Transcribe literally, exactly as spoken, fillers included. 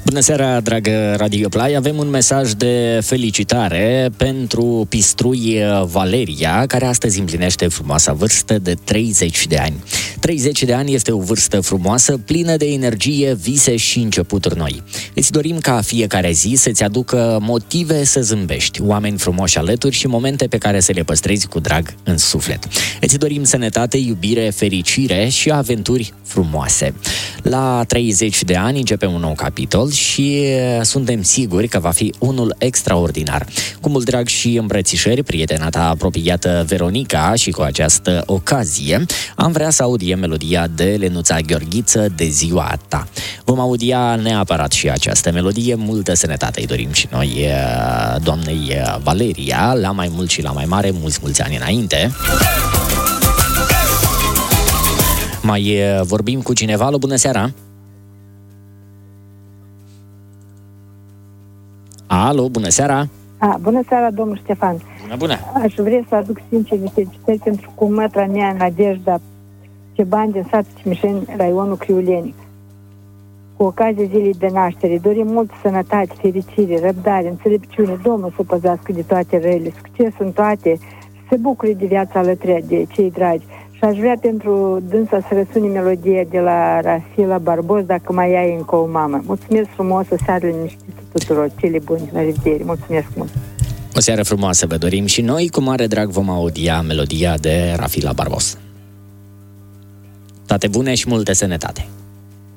Bună seara, dragă Radio Play. Avem un mesaj de felicitare pentru pistrui Valeria, care astăzi împlinește frumoasa vârstă de treizeci de ani. treizeci de ani este o vârstă frumoasă, plină de energie, vise și începuturi noi. Îți dorim ca fiecare zi să-ți aducă motive să zâmbești, oameni frumoși alături și momente pe care să le păstrezi cu drag în suflet. Îți dorim sănătate, iubire, fericire și aventuri frumoase. La treizeci de ani începem un nou capitol și suntem siguri că va fi unul extraordinar. Cu mult drag și îmbrățișări, prietena ta apropiată Veronica, și cu această ocazie am vrea să audiem melodia de Lenuța Gheorghiță, De ziua ta. Vom audia neapărat și această melodie. Multă sănătate îi dorim și noi doamnei Valeria, la mai mult și la mai mare, mulți, mulți ani înainte. Mai vorbim cu cineva. Alo, bună seara! Alo, bună seara! A, bună seara, domnul Ștefan! Bună, bună! Aș vrea să aduc sincer felicitări pentru cumătra mea, Nadejda Ceban, din satul Timișeni, raionul Criulenic. Cu ocazia zilei de naștere, dorim mult sănătate, fericire, răbdare, înțelepciune, Domnul să păzească de toate răile, succes în toate, să se bucure de viața alături de cei dragi. Și aș vrea pentru dânsa să răsune melodie de la Rafila Barbos, dacă mai ai încă o mamă. Mulțumesc frumos, o seară liniștită tuturor, cele bune, la revedere, mulțumesc mult! O seară frumoasă vă dorim și noi, cu mare drag vom audia melodia de Rafila Barbos. Toate bune și multă sănătate!